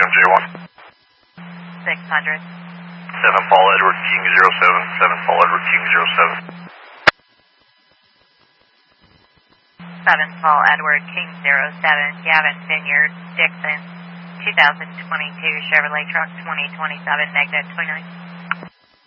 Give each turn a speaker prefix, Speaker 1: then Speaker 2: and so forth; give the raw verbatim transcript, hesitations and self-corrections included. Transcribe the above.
Speaker 1: J one.
Speaker 2: six hundred.
Speaker 1: seven Paul Edward King zero seven. seven Paul Edward King zero seven.
Speaker 2: seven Paul Edward King zero seven. Gavin Vineyard Dixon. two thousand twenty-two Chevrolet truck twenty twenty-seven, negative twenty-nine.